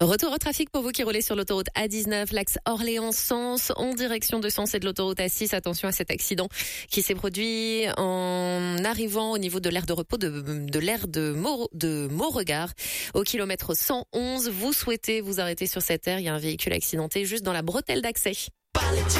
Retour au trafic pour vous qui roulez sur l'autoroute A19, l'axe Orléans-Sens, en direction de Sens et de l'autoroute A6. Attention à cet accident qui s'est produit en arrivant au niveau de l'aire de repos de l'aire de Mauregard. Au kilomètre 111, vous souhaitez vous arrêter sur cette aire. Il y a un véhicule accidenté juste dans la bretelle d'accès.